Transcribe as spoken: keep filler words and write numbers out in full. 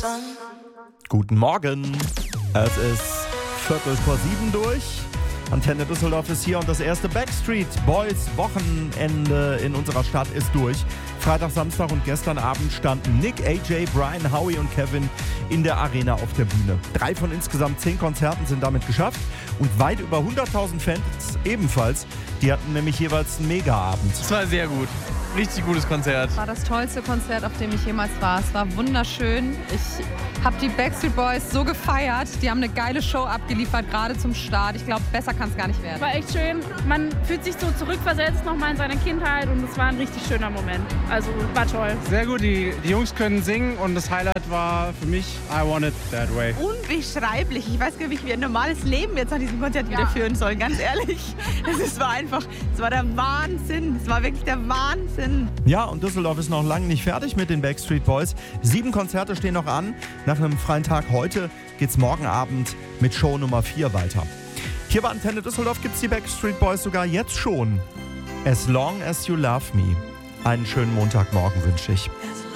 Guten Morgen. Es ist Viertel vor sieben durch. Antenne Düsseldorf ist hier und das erste Backstreet Boys Wochenende in unserer Stadt ist durch. Freitag, Samstag und gestern Abend standen Nick, A J, Brian, Howie und Kevin in der Arena auf der Bühne. Drei von insgesamt zehn Konzerten sind damit geschafft und weit über hunderttausend Fans ebenfalls. Die hatten nämlich jeweils einen Mega-Abend. Es war sehr gut. Richtig gutes Konzert. Es war das tollste Konzert, auf dem ich jemals war. Es war wunderschön. Ich habe die Backstreet Boys so gefeiert. Die haben eine geile Show abgeliefert, gerade zum Start. Ich glaube, besser kann es gar nicht werden. War echt schön. Man fühlt sich so zurückversetzt nochmal in seine Kindheit und es war ein richtig schöner Moment. Also war toll. Sehr gut, die, die Jungs können singen und das Highlight war für mich I Want It That Way. Unbeschreiblich. Ich weiß gar nicht, wie wir ein normales Leben jetzt nach diesem Konzert wieder führen sollen, ganz ehrlich. Es war einfach, es war der Wahnsinn. Es war wirklich der Wahnsinn. Ja, und Düsseldorf ist noch lange nicht fertig mit den Backstreet Boys. Sieben Konzerte stehen noch an. Nach einem freien Tag heute geht's morgen Abend mit Show Nummer vier weiter. Hier bei Antenne Düsseldorf gibt's die Backstreet Boys sogar jetzt schon. As long as you love me. Einen schönen Montagmorgen wünsche ich.